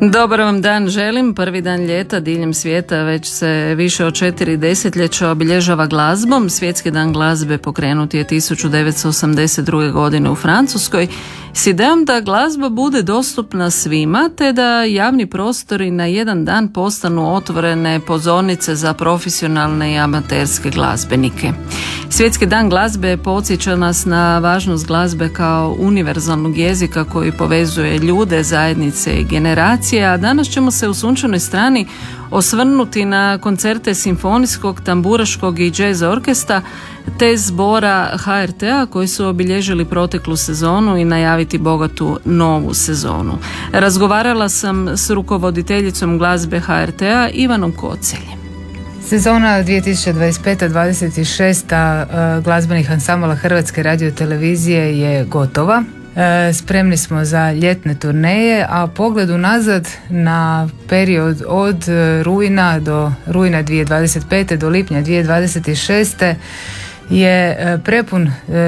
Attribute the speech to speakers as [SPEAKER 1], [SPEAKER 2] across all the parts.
[SPEAKER 1] Dobar vam dan želim. Prvi dan ljeta diljem svijeta već se više od 4 desetljeća obilježava glazbom. Svjetski dan glazbe pokrenut je 1982. godine u Francuskoj s idejom da glazba bude dostupna svima te da javni prostori na jedan dan postanu otvorene pozornice za profesionalne i amaterske glazbenike. Svjetski dan glazbe podsjeća nas na važnost glazbe kao univerzalnog jezika koji povezuje ljude, zajednice i generacije, a danas ćemo se u Sunčanoj strani osvrnuti na koncerte simfonijskog, tamburaškog i jazz orkestra te zbora HRT-a koji su obilježili proteklu sezonu i najaviti bogatu novu sezonu. Razgovarala sam s rukovoditeljicom glazbe HRT-a Ivanom Koceljem.
[SPEAKER 2] Sezona 2025-26 glazbenih ansambala Hrvatske radiotelevizije je gotova. Spremni smo za ljetne turneje, a pogled unazad na period od rujna 2025. do lipnja 2026. je prepun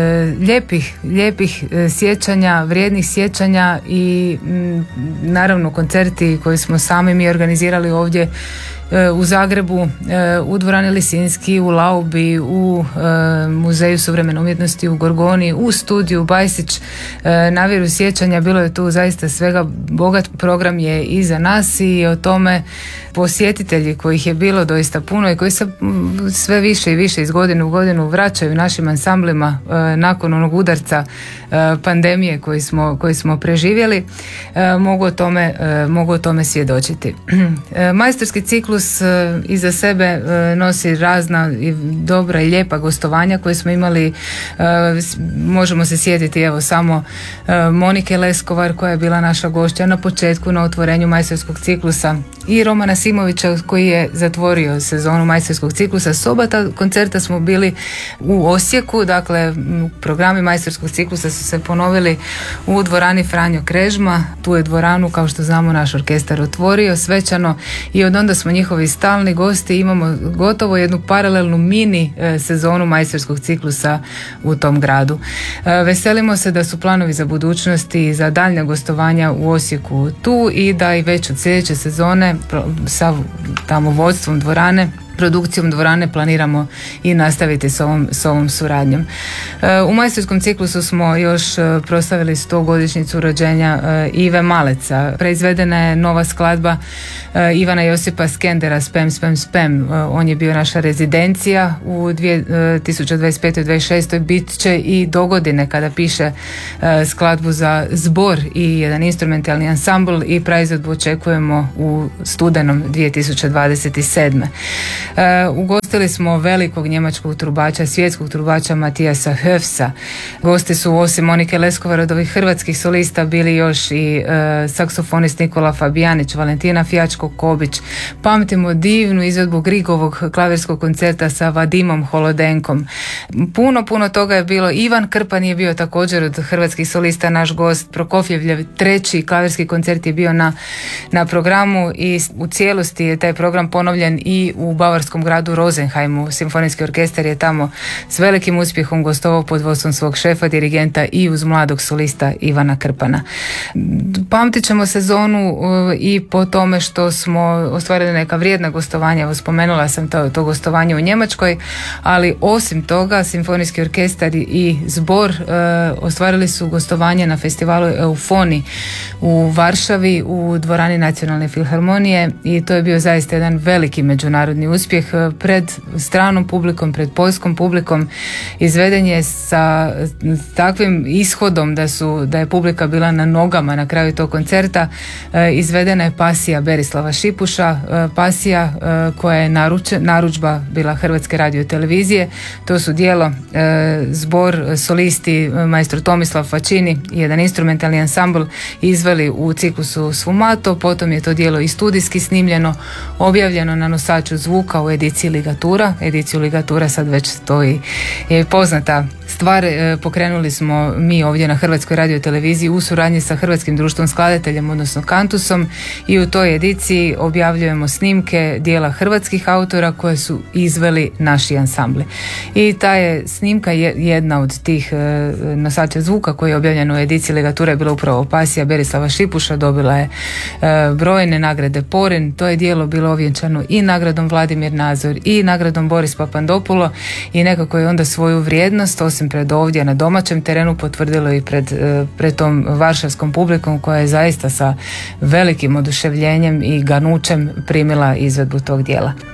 [SPEAKER 2] lijepih sjećanja, vrijednih sjećanja i naravno koncerti koje smo sami mi organizirali ovdje u Zagrebu, u dvorani Lisinski, u Laubi, u Muzeju suvremene umjetnosti u Gorgoni, u studiju Bajsić. Navjeru sjećanja, bilo je tu zaista svega, bogat program je iza nas i o tome posjetitelji kojih je bilo doista puno i koji se sve više i više iz godine u godinu vraćaju našim ansamblima nakon onog udarca pandemije koji smo preživjeli, mogu o tome svjedočiti. Majstorski ciklus iza sebe nosi razna i dobra i lijepa gostovanja koje smo imali. Možemo se sjetiti evo samo Monike Leskovar koja je bila naša gošća na početku na otvorenju majstorskog ciklusa i Romana Simovića koji je zatvorio sezonu majstorskog ciklusa. Oba ta koncerta smo bili u Osijeku, dakle programi majstorskog ciklusa su se ponovili u dvorani Franjo Krežma. Tu je dvoranu, kao što znamo, naš orkestar otvorio svečano i od onda smo njihovi stalni gosti. Imamo gotovo jednu paralelnu mini sezonu majstorskog ciklusa u tom gradu. Veselimo se da su planovi za budućnost i za daljnja gostovanja u Osijeku tu i da i već od sljedeće sezone sa tamo vodstvom dvorane, produkcijom dvorane planiramo i nastaviti s ovom suradnjom. U majstorskom ciklusu smo još proslavili 100-godišnjicu rođenja Ive Maleca. Preizvedena je nova skladba Ivana Josipa Skendera Spem, spem, spem. On je bio naša rezidencija u 2025-26. Bit će i dogodine kada piše skladbu za zbor i jedan instrumentalni ansambl i praizvedbu očekujemo u studenom 2027. Ugostili smo velikog njemačkog trubača, svjetskog trubača Matijasa Höfsa. Gosti su osim Monike Leskovar od ovih hrvatskih solista bili još i saksofonist Nikola Fabijanić, Valentina Fijačko-Kobić. Pamtimo divnu izvedbu Grigovog klavirskog koncerta sa Vadimom Holodenkom. Puno toga je bilo. Ivan Krpan je bio također od hrvatskih solista naš gost. Prokofjevljev treći klavirski koncert je bio na programu i u cijelosti je taj program ponovljen i u bavarskom gradu Rosenheimu. Simfonijski orkestar je tamo s velikim uspjehom gostovao pod vodstvom svog šefa, dirigenta i uz mladog solista Ivana Krpana. Pamtit ćemo sezonu i po tome što smo ostvarili neka vrijedna gostovanja. Evo, spomenula sam to gostovanje u Njemačkoj, ali osim toga Simfonijski orkestar i zbor ostvarili su gostovanje na festivalu Eufoni u Varšavi u dvorani Nacionalne filharmonije i to je bio zaista jedan veliki međunarodni uspjeh pred stranom publikom, pred poljskom publikom. Izveden je sa takvim ishodom da je publika bila na nogama na kraju tog koncerta. Izvedena je pasija Berislava Šipuša, pasija koja je narudžba bila Hrvatske radiotelevizije. To su djelo zbor, solisti, maestro Tomislav Facini i jedan instrumentalni ansambl izveli u ciklusu Sfumato. Potom je to djelo i studijski snimljeno, objavljeno na nosaču zvuka u ediciji Ligatura. Ediciju Ligatura sad već stoji je poznata stvar pokrenuli smo mi ovdje na Hrvatskoj radioteleviziji u suradnji sa Hrvatskim društvom skladateljem, odnosno Kantusom, i u toj ediciji objavljujemo snimke dijela hrvatskih autora koje su izveli naši ansambli. I ta je snimka jedna od tih nosača zvuka koji je objavljen u ediciji Legatura je bila upravo Pasija Berislava Šipuša, dobila je brojne nagrade Poren. To je dijelo bilo ovjenčano i nagradom Vladimir Nazor i nagradom Boris Papandopulo i nekako je onda svoju vrijednost, osim pred ovdje na domaćem terenu, potvrdilo i pred tom varšavskom publikom koja je zaista sa velikim oduševljenjem i ganućem primila izvedbu tog dijela.